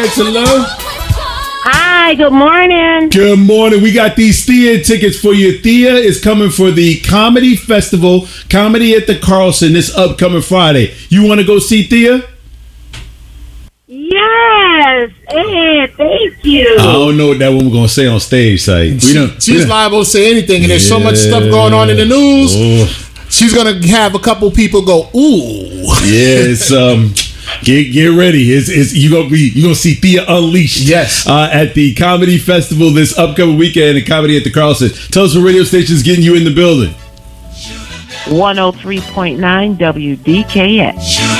Dance. Hello. Hi, good morning. Good morning. We got these Thea tickets for you. Thea is coming for the Comedy Festival, Comedy at the Carlson, this upcoming Friday. You want to go see Thea? Yes. Hey, thank you. I don't know what that woman going to say on stage, say. She's liable to say anything, and there's so much stuff going on in the news. She's going to have a couple people go, ooh. Yeah, it's get ready. It's you gonna see Thea Unleashed. Yes. At the Comedy Festival this upcoming weekend at Comedy at the Carlson. Tell us what radio station is getting you in the building. 103.9 WDKX.